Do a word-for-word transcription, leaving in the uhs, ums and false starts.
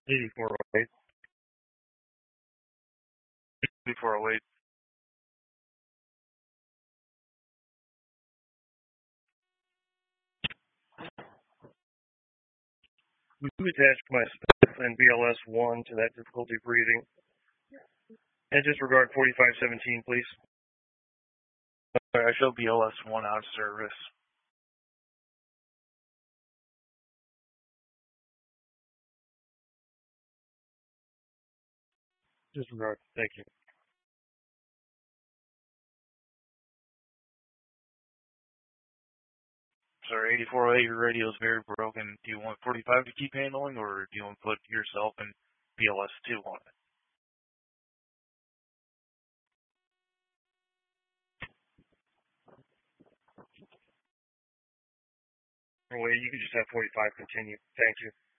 eighty-four oh eight. eighty-four oh eight. Would you attach my Smith and B L S one to that difficulty breathing? And disregard forty-five seventeen, please. I show B L S one out of service. Disregard. Thank you. Sorry, eighty-four oh eight, your radio is very broken. Do you want forty-five to keep handling, or do you want to put yourself and B L S two on it? Or wait, you can just have forty-five continue. Thank you.